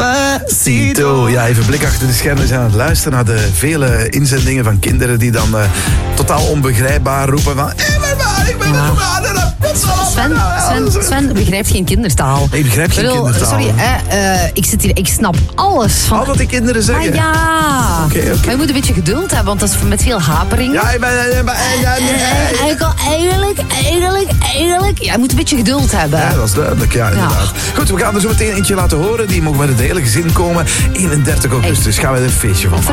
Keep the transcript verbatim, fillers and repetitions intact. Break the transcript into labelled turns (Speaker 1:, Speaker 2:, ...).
Speaker 1: Despacito. Ja, even blik achter de schermen. We zijn aan het luisteren naar de vele inzendingen van kinderen die dan uh, totaal onbegrijpbaar roepen van... Hé, maar waar, ik ben
Speaker 2: ja.
Speaker 1: er maar aan.
Speaker 2: Sven, Sven, Sven begrijpt geen kindertaal.
Speaker 1: Nee, ik begrijp geen
Speaker 2: bedoel,
Speaker 1: kindertaal.
Speaker 2: Sorry, eh, uh, ik zit hier, ik snap alles van...
Speaker 1: Al wat die kinderen zeggen.
Speaker 2: Maar ja.
Speaker 1: Oké, okay, oké.
Speaker 2: Okay. Maar je moet een beetje geduld hebben, want dat is met veel haperingen.
Speaker 1: Ja, ik ben... Ja, ja,
Speaker 2: ja, eigenlijk, eigenlijk, eigenlijk... Ja, je moet een beetje geduld hebben.
Speaker 1: Ja, dat is duidelijk, ja, inderdaad. Ja. Goed, we gaan er zo meteen eentje laten horen. Die mogen met het hele gezin komen. eenendertig augustus gaan we er een feestje van maken.